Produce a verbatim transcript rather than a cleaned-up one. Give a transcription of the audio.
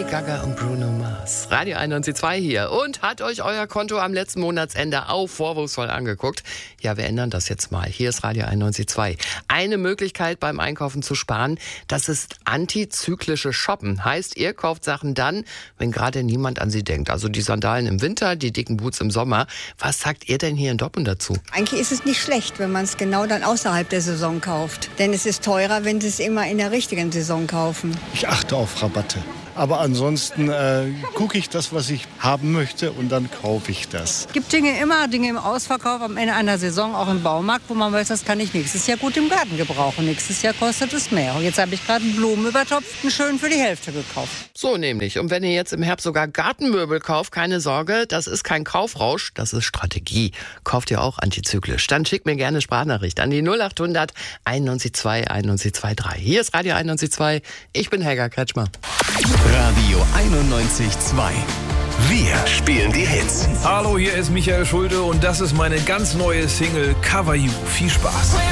Lady Gaga und Bruno Mars. Radio einundneunzig Komma zwei hier. Und hat euch euer Konto am letzten Monatsende auch vorwurfsvoll angeguckt? Ja, wir ändern das jetzt mal. Hier ist Radio einundneunzig Komma zwei. Eine Möglichkeit beim Einkaufen zu sparen, das ist antizyklische Shoppen. Heißt, ihr kauft Sachen dann, wenn gerade niemand an sie denkt. Also die Sandalen im Winter, die dicken Boots im Sommer. Was sagt ihr denn hier in Dortmund dazu? Eigentlich ist es nicht schlecht, wenn man es genau dann außerhalb der Saison kauft. Denn es ist teurer, wenn Sie es immer in der richtigen Saison kaufen. Ich achte auf Rabatte. Aber ansonsten äh, gucke ich das, was ich haben möchte, und dann kaufe ich das. Es gibt Dinge immer, Dinge im Ausverkauf am Ende einer Saison, auch im Baumarkt, wo man weiß, das kann ich nächstes Jahr gut im Garten gebrauchen. Nächstes Jahr kostet es mehr. Und jetzt habe ich gerade einen Blumenübertopf, einen schön für die Hälfte gekauft. So nämlich. Und wenn ihr jetzt im Herbst sogar Gartenmöbel kauft, keine Sorge, das ist kein Kaufrausch, das ist Strategie. Kauft ihr auch antizyklisch? Dann schickt mir gerne Sprachnachricht an die null acht hundert einundneunzig Komma zwei einundneunzig Komma drei. Hier ist Radio einundneunzig Komma zwei. Ich bin Helga Kretschmer. Radio einundneunzig Komma zwei. Wir spielen die Hits. Hallo, hier ist Michael Schulte und das ist meine ganz neue Single Cover You. Viel Spaß.